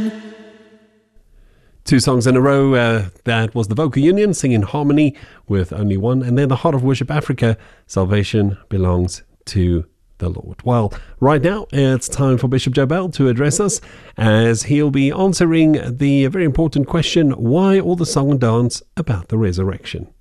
Salvation. Two songs in a row. That was the Vocal Union singing Harmony with Only One, and then the Heart of Worship Africa, Salvation Belongs to the Lord. Well, right now it's time for Bishop Joe Bell to address us, as he'll be answering the very important question, why all the song and dance about the resurrection?